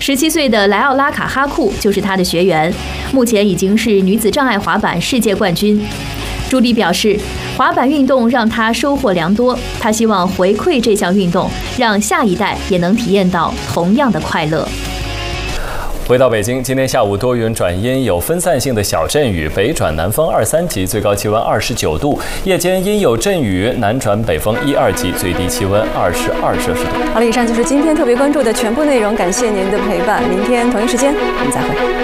17岁的莱奥拉卡哈库就是他的学员，目前已经是女子障碍滑板世界冠军。朱迪表示，滑板运动让他收获良多，他希望回馈这项运动，让下一代也能体验到同样的快乐。 回到北京，今天下午多云转阴，有分散性的小阵雨，北转南风2、3级，最高气温29度；夜间阴有阵雨，南转北风1、2级，最低气温22摄氏度。 好了，以上就是今天特别关注的全部内容，感谢您的陪伴，明天同一时间我们再会。